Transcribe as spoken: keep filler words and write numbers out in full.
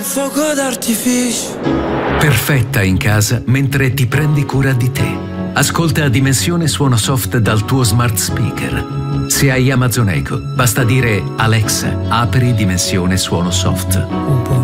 fuoco d'artificio. Perfetta in casa mentre ti prendi cura di te. Ascolta Dimensione Suono Soft dal tuo smart speaker. Se hai Amazon Echo, basta dire Alexa, apri Dimensione Suono Soft. Un po'